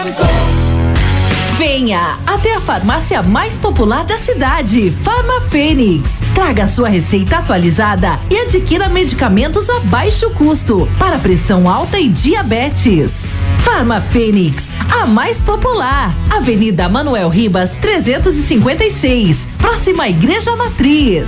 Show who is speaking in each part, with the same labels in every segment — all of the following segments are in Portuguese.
Speaker 1: Venha até a farmácia mais popular da cidade, Farma Fênix. Traga sua receita atualizada e adquira medicamentos a baixo custo para pressão alta e diabetes. Farma Fênix, a mais popular. Avenida Manuel Ribas, 356, próxima à Igreja Matriz.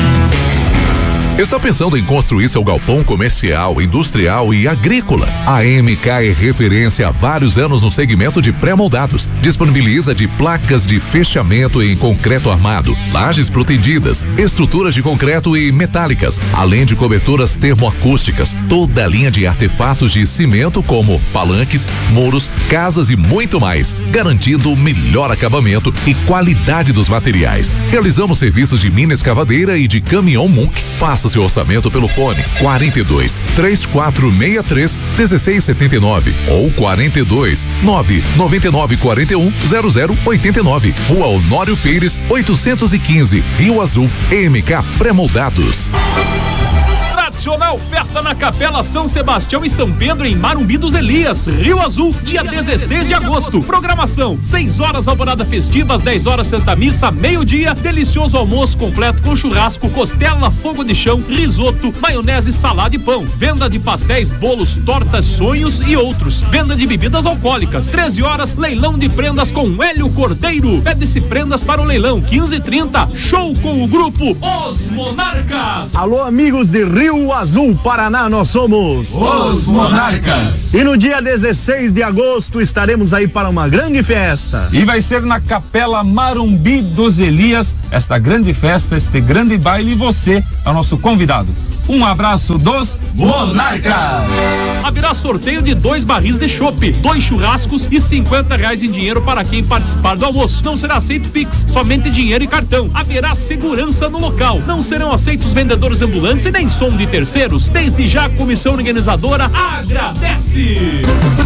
Speaker 2: Está pensando em construir seu galpão comercial, industrial e agrícola? A MK é referência há vários anos no segmento de pré-moldados. Disponibiliza de placas de fechamento em concreto armado, lajes protegidas, estruturas de concreto e metálicas, além de coberturas termoacústicas, toda a linha de artefatos de cimento como palanques, muros, casas e muito mais, garantindo o melhor acabamento e qualidade dos materiais. Realizamos serviços de mina escavadeira e de caminhão Munk. Faça seu orçamento pelo fone 42 3463 1679 ou 42 999 41 0089. Rua Honório Pires 815, Rio Azul. MK Pré-moldados.
Speaker 3: Tradicional festa na Capela São Sebastião e São Pedro em Marumbi dos Elias, Rio Azul, dia 16 de agosto. Programação: 6 horas alvorada festiva, às 10 horas Santa Missa, meio-dia, delicioso almoço completo com churrasco, costela, fogo de chão, risoto, maionese, salada e pão. Venda de pastéis, bolos, tortas, sonhos e outros. Venda de bebidas alcoólicas. 13 horas, leilão de prendas com Hélio Cordeiro. Pede-se prendas para o leilão, 15h30. Show com o grupo Os Monarcas.
Speaker 4: Alô, amigos de Rio Azul, Paraná, nós somos
Speaker 3: Os Monarcas.
Speaker 4: E no dia 16 de agosto estaremos aí para uma grande festa.
Speaker 5: E vai ser na Capela Marumbi dos Elias, esta grande festa, este grande baile, e você é o nosso convidado. Um abraço dos Monarcas.
Speaker 3: Haverá sorteio de 2 barris de chopp, 2 churrascos e R$50 em dinheiro para quem participar do almoço. Não será aceito Pix, somente dinheiro e cartão. Haverá segurança no local. Não serão aceitos vendedores ambulantes e nem som de terceiros. Desde já a comissão organizadora agradece.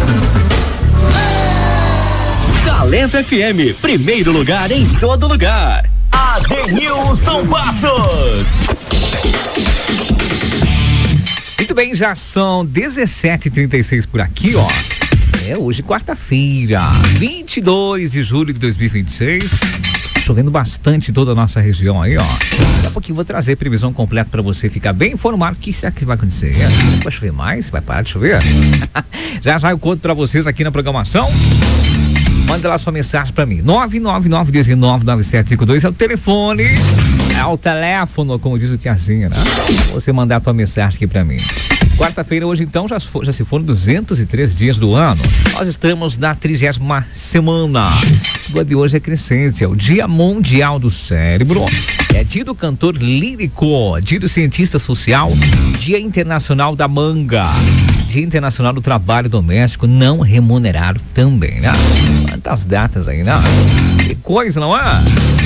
Speaker 6: Talento FM, primeiro lugar em todo lugar. Adenilson Passos.
Speaker 7: Muito bem, já são 17h36 por aqui, ó. É hoje quarta-feira, 22 de julho de 2026. Chovendo bastante em toda a nossa região aí, ó. Daqui a pouquinho vou trazer previsão completa pra você ficar bem informado. O que será que vai acontecer? Vai chover mais? Vai parar de chover? Já eu conto pra vocês aqui na programação. Manda lá sua mensagem pra mim. 999199752 é o telefone. É o teléfono, como diz o Tiazinha, né? Você mandar a tua mensagem aqui pra mim. Quarta-feira hoje, então, já se foram 203 dias do ano. Nós estamos na 30ª semana. O dia de hoje é crescente, é o Dia Mundial do Cérebro, é dia do cantor lírico, dia do cientista social, Dia Internacional da Manga, Dia Internacional do Trabalho Doméstico Não Remunerado também, né? Quantas datas aí, né? Que coisa, não é?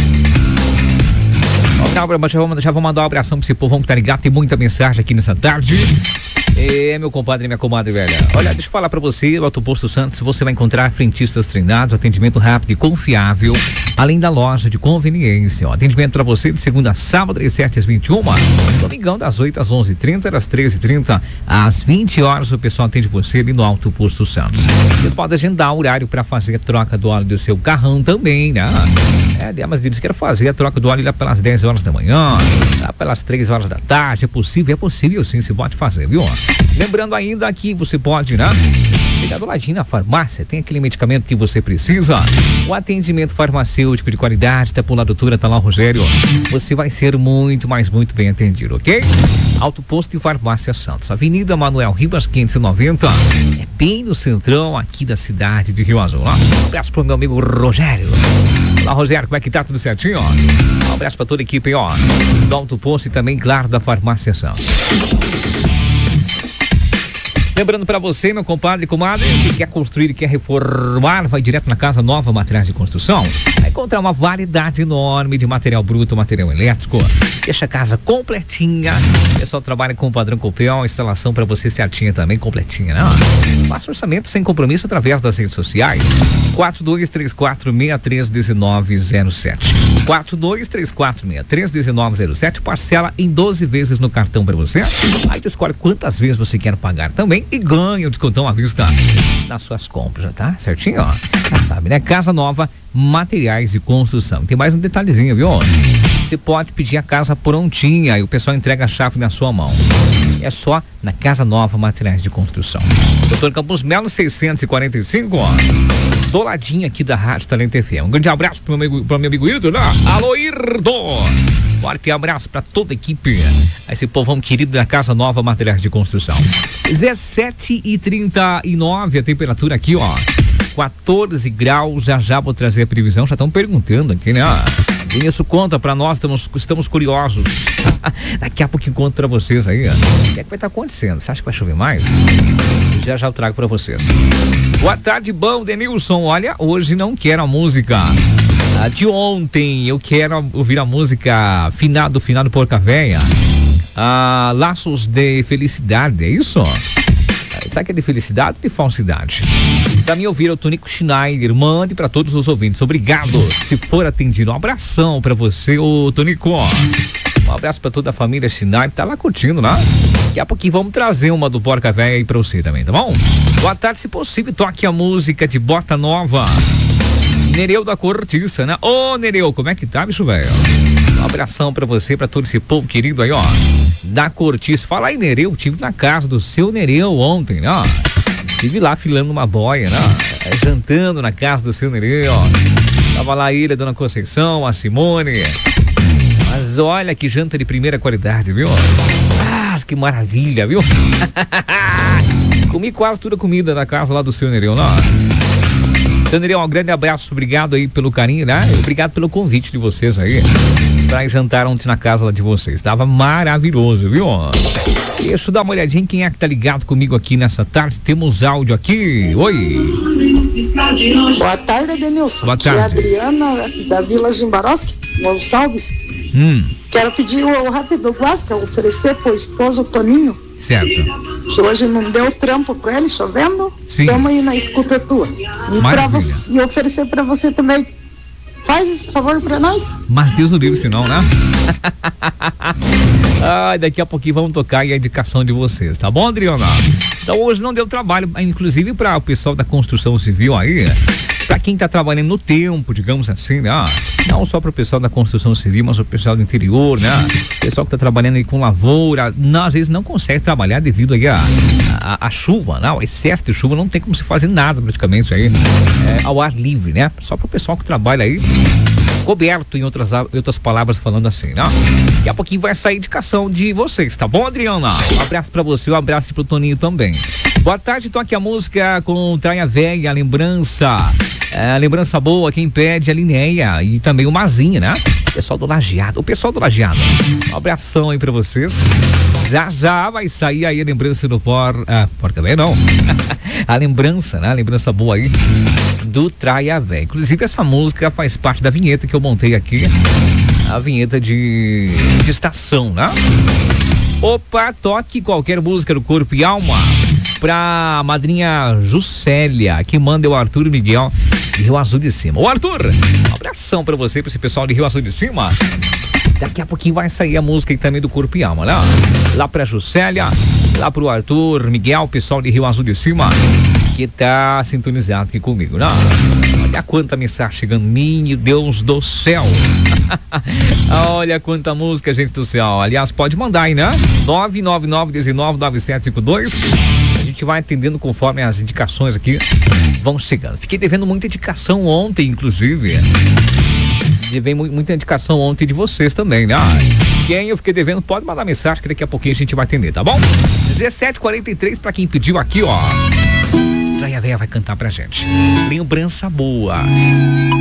Speaker 7: Já vou mandar um abração pra esse povo, vamos estar ligado, tem muita mensagem aqui nessa tarde. Meu compadre e minha comadre velha. Olha, deixa eu falar pra você, o Alto Posto Santos, você vai encontrar frentistas treinados, atendimento rápido e confiável, além da loja de conveniência. Atendimento pra você de segunda a sábado, das 7 às 21, domingão das 8 às 11h30, das 13h30 às 20 horas, o pessoal atende você ali no Alto Posto Santos. Você pode agendar o horário pra fazer a troca do óleo do seu carrão também, né? Mas eles querem fazer a troca do óleo lá pelas 10 horas da manhã, lá pelas 3 horas da tarde, é possível sim, você pode fazer, viu? Lembrando ainda que você pode, né? Chegar do ladinho na farmácia, tem aquele medicamento que você precisa. O atendimento farmacêutico de qualidade, tá por lá, doutora, tá lá o Rogério. Você vai ser muito bem atendido, ok? Alto Posto e Farmácia Santos, Avenida Manuel Ribas 590, é bem no centrão aqui da cidade de Rio Azul. Um abraço pro meu amigo Rogério. Olá, Rogério, como é que tá? Tudo certinho, ó? Um abraço pra toda a equipe, ó, do Alto Posto e também, claro, da Farmácia Santos. Lembrando pra você, meu compadre e comadre, que quer construir e quer reformar, vai direto na Casa Nova Materiais de Construção. Vai encontrar uma variedade enorme de material bruto, material elétrico. Deixa a casa completinha. O pessoal trabalha com o padrão Copel, instalação pra você certinha também, completinha, né? Faça orçamento sem compromisso através das redes sociais. 4234631907. 4234631907. Parcela em 12 vezes no cartão para você. Aí tu escolhe quantas vezes você quer pagar também e ganha o descontão à vista nas suas compras, tá? Certinho, ó. Já sabe, né? Casa Nova Materiais de Construção. Tem mais um detalhezinho, viu? Você pode pedir a casa prontinha e o pessoal entrega a chave na sua mão. É só na Casa Nova Materiais de Construção. Doutor Campos Melo 645, ó. Do ladinho aqui da Rádio Talento FM. Um grande abraço pro meu amigo Irdo, né? Alô, Irdo! Forte abraço pra toda a equipe. Esse povão querido da Casa Nova Materiais de Construção. 17h39 a temperatura aqui, ó. 14 graus, já vou trazer a previsão. Já estão perguntando aqui, né? Isso conta pra nós, estamos curiosos. Daqui a pouco conto pra vocês aí, ó. O que é que vai estar acontecendo? Você acha que vai chover mais? Já eu trago pra vocês. Boa tarde, bom, Denilson. Olha, hoje não quero a música de ontem. Eu quero ouvir a música Finado Porca Véia. Laços de Felicidade, é isso? Sabe que é de felicidade ou de falsidade? Pra mim ouvir o Tonico Schneider, mande pra todos os ouvintes. Obrigado. Se for atendido, um abração pra você, ô Tonico. Um abraço pra toda a família Schneider, tá lá curtindo, né? Daqui a pouquinho vamos trazer uma do Porca Véia aí pra você também, tá bom? Boa tarde, se possível, toque a música de Bota Nova. Nereu da Cortiça, né? Ô Nereu, como é que tá, bicho velho? Um abração pra você, pra todo esse povo querido aí, ó. Da Cortiça. Fala aí, Nereu, tive na casa do seu Nereu ontem, né? Estive lá filando uma boia, né? Jantando na casa do seu Nereu, ó. Tava lá ele, a dona Conceição, a Simone. Mas olha que janta de primeira qualidade, viu? Que maravilha, viu? Comi quase toda a comida na casa lá do seu Nereu, né? Seu Nereu, um grande abraço, obrigado aí pelo carinho, né? Obrigado pelo convite de vocês aí pra ir jantar ontem na casa lá de vocês. Tava maravilhoso, viu? Deixa eu dar uma olhadinha em quem é que tá ligado comigo aqui nessa tarde. Temos áudio aqui. Oi.
Speaker 8: Boa tarde, Denilson.
Speaker 7: Boa tarde.
Speaker 8: Aqui é a Adriana da Vila Jimbarovski, Gonçalves. Quero pedir o rápido Guasca, oferecer pro esposo Toninho.
Speaker 7: Certo.
Speaker 8: Que hoje não deu trampo pra ele, chovendo.
Speaker 7: Sim.
Speaker 8: Tamo aí na escuta tua. E oferecer pra você também. Faz esse favor pra nós.
Speaker 7: Mas Deus o livre, senão, né? Daqui a pouquinho vamos tocar aí a indicação de vocês, tá bom, Adriana? Então hoje não deu trabalho, inclusive para o pessoal da construção civil aí, para quem tá trabalhando no tempo, digamos assim, né? Não só para o pessoal da construção civil, mas o pessoal do interior, né? O pessoal que tá trabalhando aí com lavoura, às vezes não consegue trabalhar devido aí a chuva, né? O excesso de chuva, não tem como se fazer nada praticamente aí, ao ar livre, né? Só para o pessoal que trabalha aí coberto, em outras palavras falando assim, né? Daqui a pouquinho vai sair a indicação de vocês, tá bom, Adriana? Um abraço pra você, um abraço pro Toninho também. Boa tarde, toque a música com Traia Véia, a lembrança boa, quem pede a Linéia e também o Mazinho, né? O pessoal do Lajeado, um abração aí pra vocês. Já vai sair aí a lembrança do Porca Véia, não. A lembrança, né? A lembrança boa aí do Traia Véia. Inclusive essa música faz parte da vinheta que eu montei aqui, a vinheta de estação, né? Opa, toque qualquer música do Corpo e Alma pra madrinha Juscelia, que manda o Arthur Miguel de Rio Azul de Cima. Ô Arthur, um abração pra você, pra esse pessoal de Rio Azul de Cima. Daqui a pouquinho vai sair a música aí também do Corpo e Alma, né? Lá pra Juscelia, lá pro Arthur Miguel, pessoal de Rio Azul de Cima, que tá sintonizado aqui comigo, né? Olha quanta mensagem chegando, meu Deus do céu. Olha quanta música, gente do céu. Aliás, pode mandar aí, né? 999199752. A gente vai atendendo conforme as indicações aqui vão chegando. Fiquei devendo muita indicação ontem, inclusive. Devei muita indicação ontem de vocês também, né? Quem eu fiquei devendo, pode mandar mensagem que daqui a pouquinho a gente vai atender, tá bom? 17h43 pra quem pediu aqui, ó. Traia Véia vai cantar pra gente. Lembrança boa.